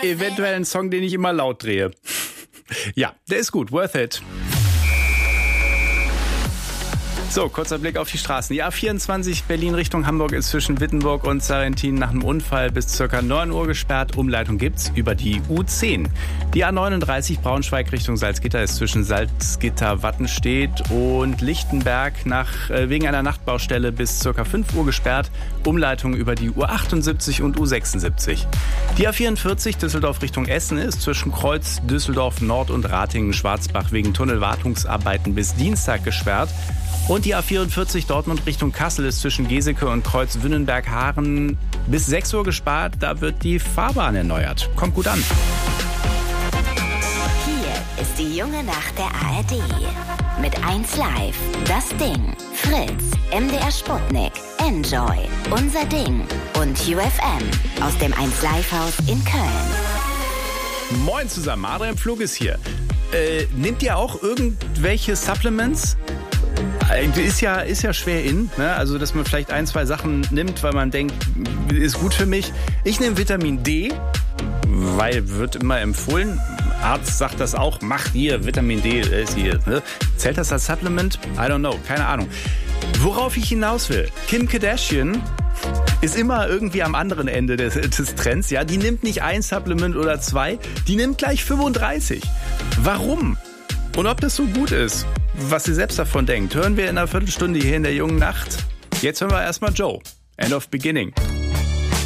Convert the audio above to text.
eventuell ein Song, den ich immer laut drehe. Ja, der ist gut. Worth it. So, kurzer Blick auf die Straßen. Die A24 Berlin Richtung Hamburg ist zwischen Wittenburg und Sarrentin nach einem Unfall bis ca. 9 Uhr gesperrt. Umleitung gibt's über die U10. Die A39 Braunschweig Richtung Salzgitter ist zwischen Salzgitter, Wattenstedt und Lichtenberg wegen einer Nachtbaustelle bis ca. 5 Uhr gesperrt. Umleitung über die U78 und U76. Die A44 Düsseldorf Richtung Essen ist zwischen Kreuz, Düsseldorf Nord und Ratingen-Schwarzbach wegen Tunnelwartungsarbeiten bis Dienstag gesperrt. Und die A44 Dortmund Richtung Kassel ist zwischen Geseke und Kreuz-Wünnenberg-Haaren bis 6 Uhr gespart. Da wird die Fahrbahn erneuert. Kommt gut an. Hier ist die junge Nacht der ARD. Mit 1 Live, Das Ding, Fritz, MDR Sputnik, Enjoy, Unser Ding und UFM aus dem 1 Live Haus in Köln. Moin zusammen, Adrian Pflug ist hier. Nehmt ihr auch irgendwelche Supplements? Ist ja schwer ne? Also, dass man vielleicht 1, 2 Sachen nimmt, weil man denkt, ist gut für mich. Ich nehme Vitamin D, weil wird immer empfohlen. Arzt sagt das auch, mach hier, Vitamin D ist hier. Ne? Zählt das als Supplement? I don't know, keine Ahnung. Worauf ich hinaus will, Kim Kardashian ist immer irgendwie am anderen Ende des Trends. Ja, die nimmt nicht 1 Supplement oder 2, die nimmt gleich 35. Warum? Und ob das so gut ist, was sie selbst davon denkt, hören wir in einer Viertelstunde hier in der jungen Nacht. Jetzt hören wir erstmal Joe. End of Beginning.